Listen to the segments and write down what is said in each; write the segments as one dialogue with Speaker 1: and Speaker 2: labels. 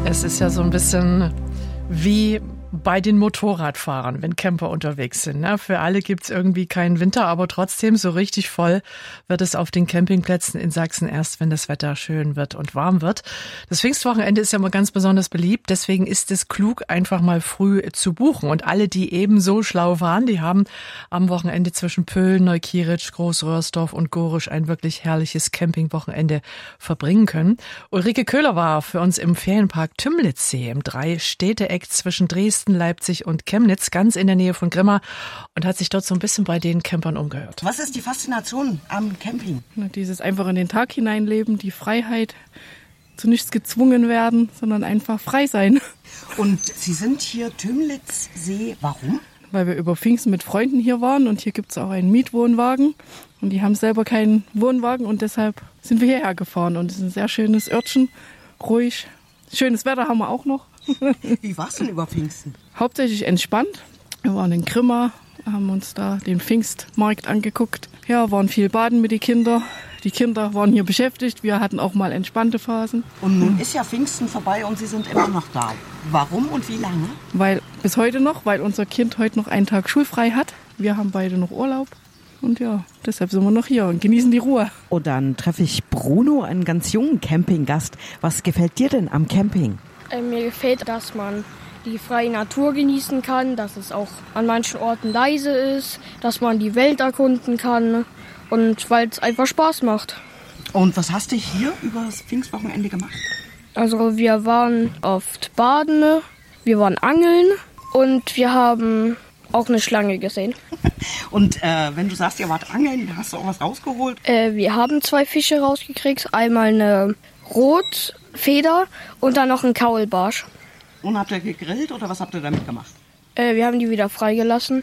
Speaker 1: Es ist ja so ein bisschen wie bei den Motorradfahrern, wenn Camper unterwegs sind. Ne? Für alle gibt's irgendwie keinen Winter, aber trotzdem so richtig voll wird es auf den Campingplätzen in Sachsen erst, wenn das Wetter schön wird und warm wird. Das Pfingstwochenende ist ja immer ganz besonders beliebt, deswegen ist es klug, einfach mal früh zu buchen. Und alle, die ebenso schlau waren, die haben am Wochenende zwischen Pölln, Neukieritsch, Großröhrsdorf und Gorisch ein wirklich herrliches Campingwochenende verbringen können. Ulrike Köhler war für uns im Ferienpark Tümlitzsee im Drei-Städte-Eck zwischen Dresden, Leipzig und Chemnitz, ganz in der Nähe von Grimma, und hat sich dort so ein bisschen bei den Campern umgehört.
Speaker 2: Was ist die Faszination am Camping?
Speaker 3: Dieses einfach in den Tag hineinleben, die Freiheit, zu nichts gezwungen werden, sondern einfach frei sein.
Speaker 2: Und Sie sind hier Tümlitzsee, warum?
Speaker 3: Weil wir über Pfingsten mit Freunden hier waren und hier gibt es auch einen Mietwohnwagen und die haben selber keinen Wohnwagen und deshalb sind wir hierher gefahren und es ist ein sehr schönes Örtchen, ruhig, schönes Wetter haben wir auch noch.
Speaker 2: Wie war es denn über Pfingsten?
Speaker 3: Hauptsächlich entspannt. Wir waren in Grimma, haben uns da den Pfingstmarkt angeguckt. Ja, waren viel baden mit den Kindern. Die Kinder waren hier beschäftigt. Wir hatten auch mal entspannte Phasen.
Speaker 2: Und nun ist ja Pfingsten vorbei und Sie sind immer noch da. Warum und wie lange?
Speaker 3: Bis heute noch, weil unser Kind heute noch einen Tag schulfrei hat. Wir haben beide noch Urlaub. Und ja, deshalb sind wir noch hier und genießen die Ruhe.
Speaker 4: Und dann treffe ich Bruno, einen ganz jungen Campinggast. Was gefällt dir denn am Camping?
Speaker 5: Mir gefällt, dass man die freie Natur genießen kann, dass es auch an manchen Orten leise ist, dass man die Welt erkunden kann und weil es einfach Spaß macht.
Speaker 2: Und was hast du hier über das Pfingstwochenende gemacht?
Speaker 5: Also wir waren oft baden, wir waren angeln und wir haben auch eine Schlange gesehen.
Speaker 2: Und wenn du sagst, ihr wart angeln, hast du auch was rausgeholt?
Speaker 5: Wir haben 2 Fische rausgekriegt, einmal eine Rotfeder und dann noch einen Kaulbarsch.
Speaker 2: Und habt ihr gegrillt oder was habt ihr damit gemacht?
Speaker 5: Wir haben die wieder freigelassen.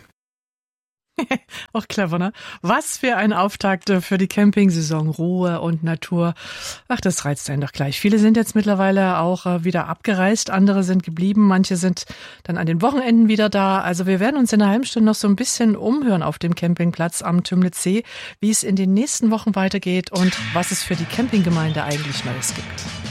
Speaker 1: Auch clever, ne? Was für ein Auftakt für die Campingsaison. Ruhe und Natur. Ach, das reizt einen doch gleich. Viele sind jetzt mittlerweile auch wieder abgereist. Andere sind geblieben. Manche sind dann an den Wochenenden wieder da. Also wir werden uns in einer halben Stunde noch so ein bisschen umhören auf dem Campingplatz am Tümlitzsee, wie es in den nächsten Wochen weitergeht und was es für die Campinggemeinde eigentlich Neues gibt.